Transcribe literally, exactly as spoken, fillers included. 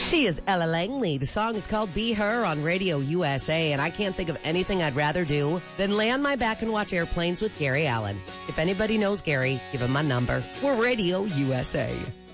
She is Ella Langley. The song is called Be Her on Radio U S A, and I can't think of anything I'd rather do than lay on my back and watch airplanes with Gary Allen. If anybody knows Gary, give him my number. We're Radio U S A.